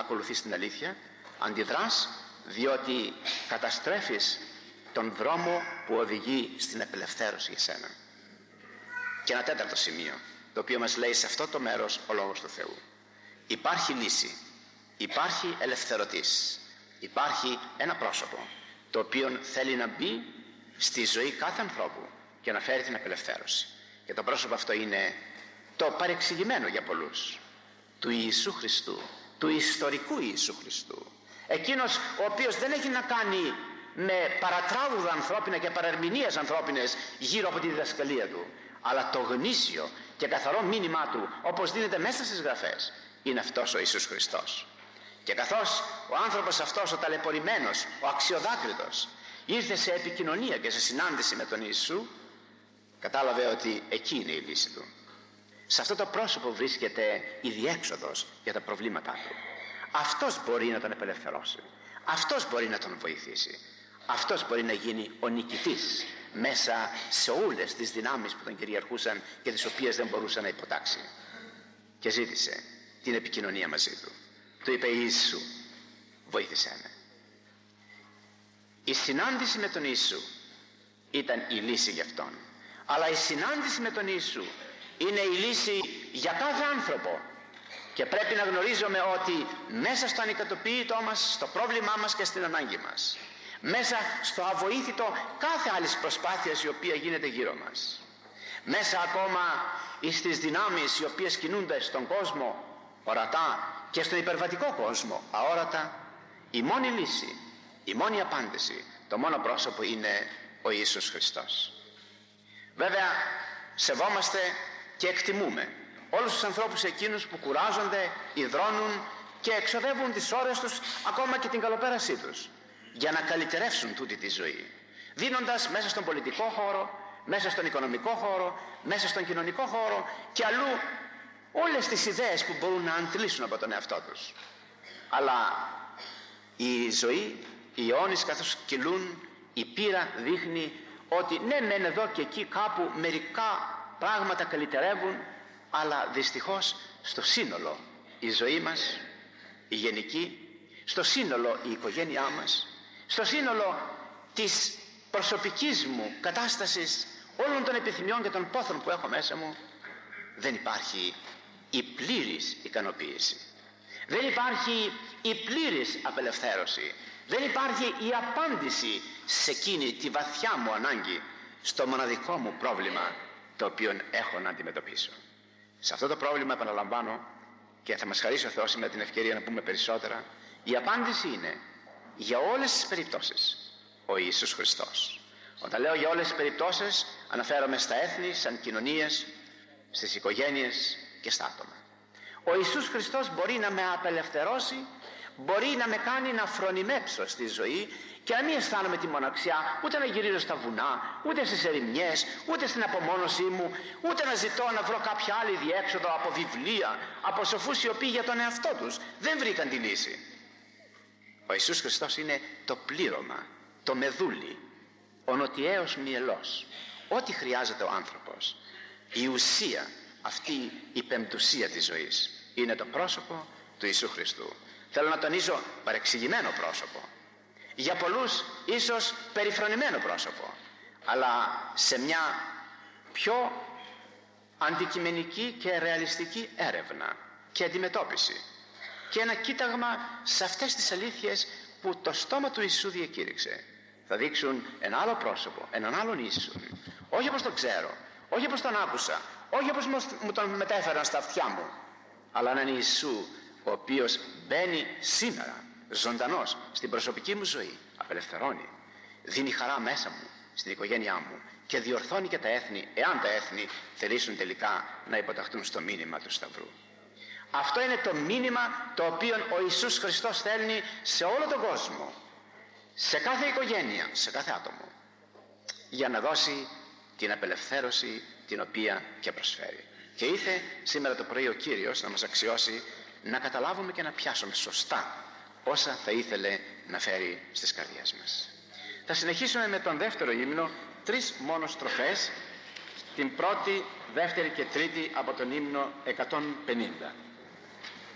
ακολουθείς την αλήθεια, αντιδράς διότι καταστρέφεις τον δρόμο που οδηγεί στην απελευθέρωση για σένα. Και ένα τέταρτο σημείο, το οποίο μας λέει σε αυτό το μέρος ο Λόγος του Θεού. Υπάρχει λύση, υπάρχει ελευθερωτής, υπάρχει ένα πρόσωπο το οποίο θέλει να μπει στη ζωή κάθε ανθρώπου και να φέρει την απελευθέρωση. Και το πρόσωπο αυτό είναι το παρεξηγημένο για πολλούς, του Ιησού Χριστού, του ιστορικού Ιησού Χριστού. Εκείνος ο οποίος δεν έχει να κάνει με παρατράγουδα ανθρώπινα και παρερμηνίες ανθρώπινες γύρω από τη διδασκαλία του, αλλά το γνήσιο και καθαρό μήνυμά του, όπως δίνεται μέσα στις Γραφές, είναι αυτός ο Ιησούς Χριστός. Και καθώς ο άνθρωπος αυτός, ο ταλαιπωρημένος, ο αξιοδάκριτος, ήρθε σε επικοινωνία και σε συνάντηση με τον Ιησού, κατάλαβε ότι εκεί είναι η λύση του. Σε αυτό το πρόσωπο βρίσκεται η διέξοδος για τα προβλήματά του. Αυτός μπορεί να τον απελευθερώσει, αυτός μπορεί να τον βοηθήσει, αυτός μπορεί να γίνει ο νικητής μέσα σε όλες τις δυνάμεις που τον κυριαρχούσαν και τις οποίες δεν μπορούσε να υποτάξει. Και ζήτησε την επικοινωνία μαζί του. Του είπε: Ιησού, βοήθησέ με. Η συνάντηση με τον Ιησού ήταν η λύση για αυτόν, αλλά η συνάντηση με τον Ιησού είναι η λύση για κάθε άνθρωπο. Και πρέπει να γνωρίζουμε ότι μέσα στο ανικατοποιητό μας, στο πρόβλημά μας και στην ανάγκη μας, μέσα στο αβοήθητο κάθε άλλης προσπάθειας η οποία γίνεται γύρω μας, μέσα ακόμα στις δυνάμεις οι οποίες κινούνται στον κόσμο ορατά και στον υπερβατικό κόσμο αόρατα, η μόνη λύση, η μόνη απάντηση, το μόνο πρόσωπο είναι ο Ιησούς Χριστός. Βέβαια σεβόμαστε και εκτιμούμε όλους τους ανθρώπους εκείνους που κουράζονται, υδρώνουν και εξοδεύουν τις ώρες τους, ακόμα και την καλοπέρασή τους, για να καλυτερεύσουν τούτη τη ζωή, δίνοντας μέσα στον πολιτικό χώρο, μέσα στον οικονομικό χώρο, μέσα στον κοινωνικό χώρο και αλλού όλες τις ιδέες που μπορούν να αντλήσουν από τον εαυτό τους. Αλλά η ζωή, οι αιώνες καθώς κυλούν, η πείρα δείχνει ότι ναι μεν εδώ και εκεί κάπου μερικά πράγματα καλυτερεύουν, αλλά δυστυχώς στο σύνολο η ζωή μας, η γενική, στο σύνολο η οικογένειά μας, στο σύνολο της προσωπικής μου κατάστασης, όλων των επιθυμιών και των πόθων που έχω μέσα μου, δεν υπάρχει η πλήρης ικανοποίηση, δεν υπάρχει η πλήρης απελευθέρωση, δεν υπάρχει η απάντηση σε εκείνη τη βαθιά μου ανάγκη, στο μοναδικό μου πρόβλημα το οποίο έχω να αντιμετωπίσω. Σε αυτό το πρόβλημα, επαναλαμβάνω, και θα μας χαρίσει ο Θεός σήμερα την ευκαιρία να πούμε περισσότερα, η απάντηση είναι για όλες τις περιπτώσεις ο Ιησούς Χριστός. Όταν λέω για όλες τις περιπτώσεις, αναφέρομαι στα έθνη, σαν κοινωνίες, στις οικογένειες και στα άτομα. Ο Ιησούς Χριστός μπορεί να με απελευθερώσει, μπορεί να με κάνει να φρονιμέψω στη ζωή και να μην αισθάνομαι τη μοναξιά, ούτε να γυρίζω στα βουνά, ούτε στις ερημιές, ούτε στην απομόνωσή μου, ούτε να ζητώ να βρω κάποια άλλη διέξοδο από βιβλία, από σοφούς οι οποίοι για τον εαυτό τους δεν βρήκαν τη λύση. Ο Ιησούς Χριστός είναι το πλήρωμα, το μεδούλι, ο νοτιαίος μυελός, ό,τι χρειάζεται ο άνθρωπος. Η ουσία, αυτή η πεμπτουσία της ζωής είναι το πρόσωπο του Ιησού Χριστού. Θέλω να τονίσω παρεξηγημένο πρόσωπο, για πολλούς ίσως περιφρονημένο πρόσωπο, αλλά σε μια πιο αντικειμενική και ρεαλιστική έρευνα και αντιμετώπιση και ένα κοίταγμα σε αυτές τις αλήθειες που το στόμα του Ιησού διακήρυξε, θα δείξουν ένα άλλο πρόσωπο, έναν άλλον Ιησού, όχι όπως τον ξέρω, όχι όπως τον άκουσα, όχι όπως μου τον μετέφεραν στα αυτιά μου, αλλά έναν Ιησού ο οποίος μπαίνει σήμερα ζωντανός στην προσωπική μου ζωή, απελευθερώνει, δίνει χαρά μέσα μου, στην οικογένειά μου και διορθώνει και τα έθνη, εάν τα έθνη θελήσουν τελικά να υποταχθούν στο μήνυμα του Σταυρού. Αυτό είναι το μήνυμα το οποίο ο Ιησούς Χριστός στέλνει σε όλο τον κόσμο, σε κάθε οικογένεια, σε κάθε άτομο, για να δώσει την απελευθέρωση την οποία και προσφέρει. Και ήρθε σήμερα το πρωί ο Κύριος να μας αξιώσει να καταλάβουμε και να πιάσουμε σωστά όσα θα ήθελε να φέρει στις καρδιές μας. Θα συνεχίσουμε με τον δεύτερο ύμνο, 3 μόνο στροφές, την πρώτη, δεύτερη και τρίτη από τον ύμνο 150.